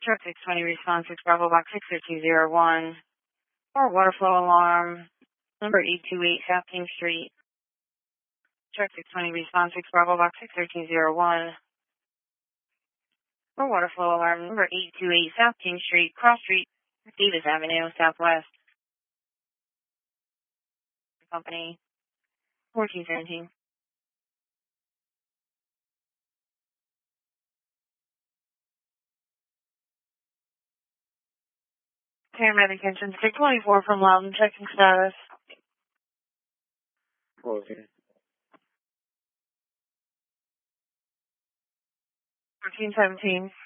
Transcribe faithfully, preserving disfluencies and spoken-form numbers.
Truck six twenty response six Bravo Box six thirteen zero one. Or water flow alarm, number eight two eight South King Street. Truck six twenty response six Bravo Box six thirteen zero one. Or water flow alarm, number eight two eight South King Street, Cross Street, Davis Avenue, Southwest. Company, fourteen seventeen. Paramedic engine six twenty-four from Loudon, checking status. Okay. fourteen seventeen.